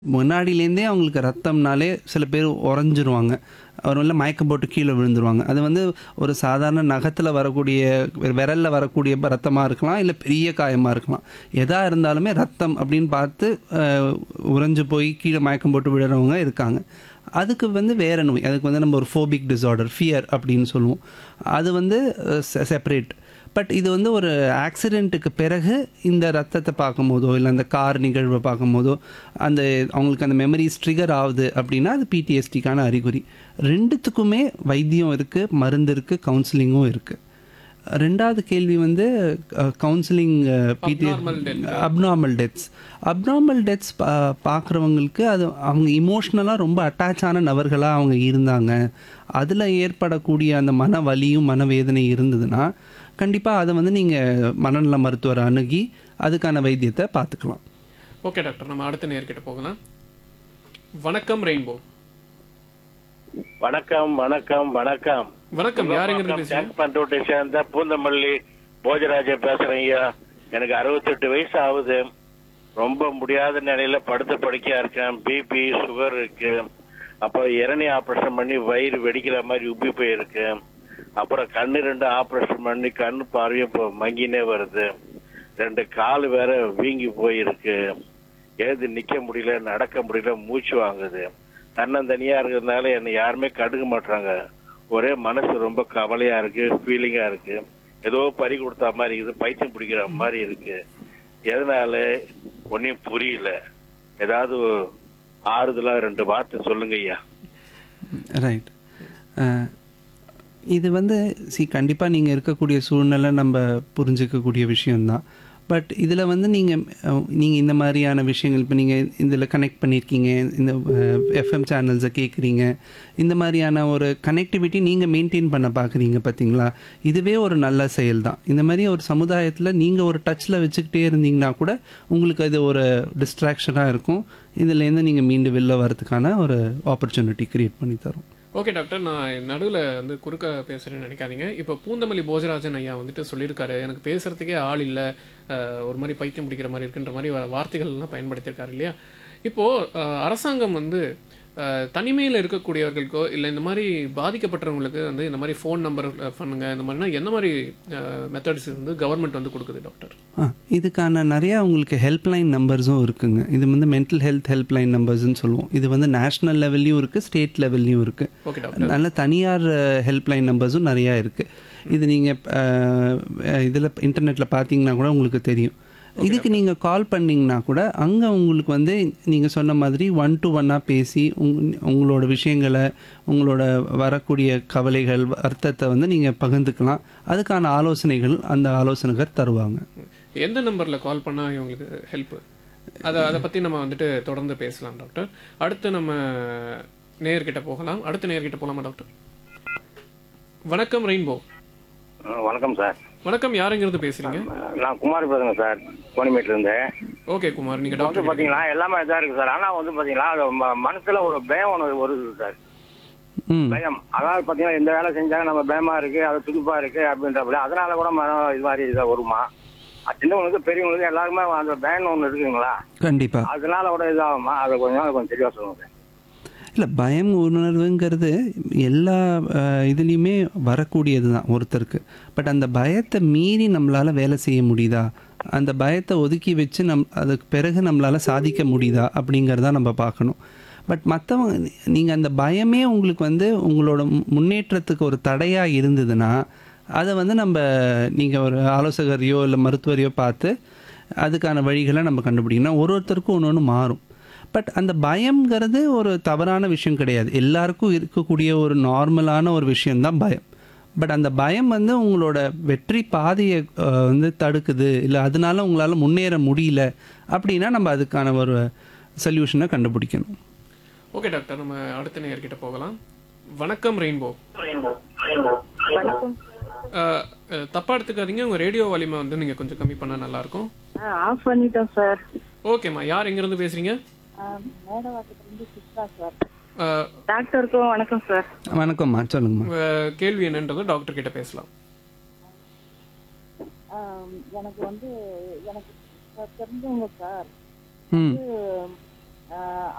முன்னாடியிலேருந்தே அவங்களுக்கு ரத்தம்னாலே சில பேர் உறைஞ்சிருவாங்க. இல்ல மயக்கம் போட்டு கீழ விழுந்துருவாங்க. அது வந்து ஒரு சாதாரண நகத்துல வரக்கூடிய விரல்ல வரக்கூடிய ரத்தமா இருக்கலாம். இல்ல பெரிய காயமா இருக்கலாம். எதா இருந்தாலுமே ரத்தம் அப்படின்னு பார்த்து அ உறைஞ்சு போய் கீழ மயக்கம் போட்டு விழுறவங்க இருக்காங்க. அதுக்கு வந்து வேற நோய். அதுக்கு வந்து நம்ம ஒரு ஃபோபிக் டிஸார்டர், ஃபியர் அப்படின்னு சொல்லுவோம். அது வந்து செப்பரேட். பட் இது வந்து ஒரு ஆக்சிடென்ட்டுக்கு பிறகு இந்த ரத்தத்தை பார்க்கும்போதோ, இல்ல அந்த கார் நிகழ்வ பார்க்கும்போதோ, அந்த அவங்களுக்கு அந்த மெமரீஸ் ட்ரிகர் ஆவுது அப்படின்னா, அது பிடிஎஸ்டிக்கான அறிகுறி. 2த்துக்குமே வைத்தியம் இருக்கு, மருந்து இருக்கு, கவுன்சிலிங்கும் இருக்கு. 2வது கேள்வி வந்து counselling abnormal death. Abnormal deaths. Abnormal deaths பார்க்குறவங்களுக்கு அது அவங்க இமோஷ்னலா ரொம்ப அட்டாச் ஆன நபர்களா அவங்க இருந்தாங்க. அதில ஏற்படக்கூடிய அந்த மன வலியும், மனவேதனை இருந்ததுன்னா, கண்டிப்பா அத வந்து நீங்க மனநல மருத்துவரை அணுகி, அதுக்கான வைத்தியத்த பார்த்துக்கலாம். ஓகே டாக்டர், நம்ம அடுத்த நேர்கிட்ட போகலாம். வணக்கம் ரெயின்போ. வணக்கம் வணக்கம் வணக்கம். வணக்கம், யாருங்கிறது பேசுறீங்க? பண்ருட்டை சேர்ந்த பூந்தமல்லி போஜராஜ பேசுறேன் ஐயா. எனக்கு 68 வயசு ஆகுது. ரொம்ப முடியாத நிலையில படுத்த படுக்கையா இருக்கேன். பிபி சுகர் இருக்கு. அப்புறம் இரணி ஆபரேஷன் பண்ணி வயிறு வெடிக்கிற மாதிரி உப்பி போயிருக்கு. அப்புறம் கண்ணு 2 ஆபரேஷன் பண்ணி கண்ணு பார்வையும் இப்போ மங்கினே வருது. 2 கால் வேற வீங்கி போயிருக்கு. எழுந்து நிக்க முடியல, நடக்க முடியல, மூச்சு வாங்குது. தன்னந்தனியா இருக்கிறதுனால என்னை யாருமே கண்டுக்க மாட்டாங்க. ஒரே மனசு ரொம்ப கவலையா இருக்கு, ஃபீலிங்கா இருக்கு. ஏதோ பறி கொடுத்தா மாதிரி இருக்குது, பைத்தியம் பிடிக்கிற மாதிரி இருக்கு. எதனால ஒன்னும் புரியல. ஏதாவது ஆறுதலா 2 வார்த்தை சொல்லுங்க ஐயா. ரைட். இது வந்து கண்டிப்பா நீங்க இருக்கக்கூடிய சூழ்நிலை நம்ம புரிஞ்சுக்கக்கூடிய விஷயம்தான். பட் இதில் வந்து நீங்கள் இந்த மாதிரியான விஷயங்கள் இப்போ நீங்கள் இதில் கனெக்ட் பண்ணியிருக்கீங்க, இந்த எஃப்எம் சேனல்ஸை கேட்குறீங்க, இந்த மாதிரியான ஒரு கனெக்டிவிட்டி நீங்கள் மெயின்டைன் பண்ண பார்க்குறீங்க பார்த்தீங்களா, இதுவே ஒரு நல்ல செயல் தான். இந்த மாதிரி ஒரு சமுதாயத்தில் நீங்கள் ஒரு டச்சில் வச்சுக்கிட்டே இருந்தீங்கன்னா கூட உங்களுக்கு அது ஒரு டிஸ்ட்ராக்ஷனாக இருக்கும். இதுலேருந்து நீங்கள் மீண்டு வெளில வரதுக்கான ஒரு ஆப்பர்ச்சுனிட்டி க்ரியேட் பண்ணி தரும். ஓகே டாக்டர், நான் நடுவில் வந்து குறுக்க பேசுகிறேன்னு நினைக்காதீங்க. இப்போ பூந்தமல்லி போஜராஜன் ஐயா வந்துட்டு சொல்லியிருக்காரு, எனக்கு பேசுகிறதுக்கே ஆள் இல்லை, ஒரு மாதிரி பைத்தியம் பிடிக்கிற மாதிரி இருக்குன்ற மாதிரி வார்த்தைகள்லாம் பயன்படுத்தியிருக்காரு இல்லையா. இப்போது அரசாங்கம் வந்து தனிமையில் இருக்கக்கூடியவர்களுக்கோ இல்லை இந்த மாதிரி பாதிக்கப்பட்டவங்களுக்கு வந்து இந்த மாதிரி ஃபோன் நம்பர் பண்ணுங்க, இந்த மாதிரினா என்ன மாதிரி மெத்தட்ஸ் வந்து கவர்மெண்ட் வந்து கொடுக்குது டாக்டர்? இதுக்கான நிறையா உங்களுக்கு ஹெல்ப்லைன் நம்பர்ஸும் இருக்குங்க. இது வந்து மென்டல் ஹெல்த் ஹெல்ப்லைன் நம்பர்ஸ்ன்னு சொல்லுவோம். இது வந்து நேஷ்னல் லெவல்லையும் இருக்குது, ஸ்டேட் லெவல்லையும் இருக்குது. Okay doctor. நல்ல தனியார் ஹெல்ப்லைன் நம்பர்ஸும் நிறையா இருக்குது. இது நீங்கள் இதில் இன்டர்நெட்டில் பார்த்தீங்கன்னா கூட உங்களுக்கு தெரியும். இதுக்கு நீங்கள் கால் பண்ணிங்கன்னா கூட அங்கே உங்களுக்கு வந்து நீங்கள் சொன்ன மாதிரி 1-to-1 பேசி உங்களோட விஷயங்களை, உங்களோட வரக்கூடிய கவலைகள், அர்த்தத்தை வந்து நீங்கள் பகிர்ந்துக்கலாம். அதுக்கான ஆலோசனைகள் அந்த ஆலோசகர் தருவாங்க. எந்த நம்பரில் கால் பண்ணால் இவங்களுக்கு ஹெல்ப்பு, அதை பற்றி நம்ம வந்துட்டு தொடர்ந்து பேசலாம் டாக்டர். அடுத்து நம்ம நேர்கிட்ட போகலாம். அடுத்த நேர்கிட்ட போகலாமா டாக்டர்? வணக்கம் ரெயின்போ. வணக்கம் சார். வணக்கம், யாருங்கிறது பேசுறீங்க? நான் குமார் பேசுறேன் சார், கோணிமேட்ல இருந்து. ஓகே குமார், நீங்க வந்து டாக்டர் பாத்தீங்களா எல்லாமே இதா இருக்கு சார். ஆனா வந்து பாத்தீங்களா மனசுல ஒரு பயம் ஒன்று வருது சார். பயம், அதாவது பாத்தீங்கன்னா எந்த வேலை செஞ்சாலும் நம்ம பயமா இருக்கு, அது துடிப்பா இருக்கு அப்படின்றப்ப அதனால கூட மனம் இது மாதிரி இதா வருமா? சின்னவங்களுக்கு பெரியவங்களுக்கு எல்லாருமே அந்த பயம் ஒன்று இருக்குங்களா? கண்டிப்பா. அதனால கூட இதாகுமா? அதை கொஞ்சம் தெளிவா சொல்லுங்க சார். இல்லை, பயம் உணர்வுங்கிறது எல்லா இதுலேயுமே வரக்கூடியது தான் ஒருத்தருக்கு. பட் அந்த பயத்தை மீறி நம்மளால் வேலை செய்ய முடியுதா, அந்த பயத்தை ஒதுக்கி வச்சு அதுக்கு பிறகு நம்மளால் சாதிக்க முடியுதா அப்படிங்கிறத நம்ம பார்க்கணும். பட் மற்றவங்க நீங்கள் அந்த பயமே உங்களுக்கு வந்து உங்களோட முன்னேற்றத்துக்கு ஒரு தடையாக இருந்ததுன்னா அதை வந்து நீங்கள் ஒரு ஆலோசகரையோ இல்லை மருத்துவரையோ பார்த்து அதுக்கான வழிகளை நம்ம கண்டுபிடிக்கணும். ஒருத்தருக்கும் ஒன்று ஒன்று மாறும். பட் அந்த பயம்ங்கிறது ஒரு தவறான விஷயம் கிடையாது. எல்லாருக்கும் இருக்கக்கூடிய ஒரு நார்மலான ஒரு விஷயந்தான் பயம். பட் அந்த பயம் வந்து உங்களோட வெற்றி பாதையை வந்து தடுக்குது, இல்லை அதனால உங்களால் முன்னேற முடியல அப்படின்னா நம்ம அதுக்கான ஒரு சொல்யூஷனை கண்டுபிடிக்கணும். ஓகே டாக்டர், நம்ம அடுத்த நேர்கிட்ட போகலாம். வணக்கம் ரெயின்போ. வணக்கம். தப்பா எடுத்துக்காதீங்க, உங்க ரேடியோ வால்யூமை வந்து நீங்க கொஞ்சம் கம்மி பண்ணா நல்லா இருக்கும். ஆஃப் பண்ணிட்டோம் சார். ஓகேம்மா, யார் எங்க இருந்து பேசுறீங்க? மேடவாக்கத்திலிருந்து சித்ரா சார். டாக்டருக்கும் வணக்கம் சார். வணக்கம்மா, சொல்லுங்கம்மா. உங்க கேள்வி என்னன்றது டாக்டர் கிட்ட பேசலாம். எனக்கு வந்து எனக்கு தெரிஞ்சவங்க சார்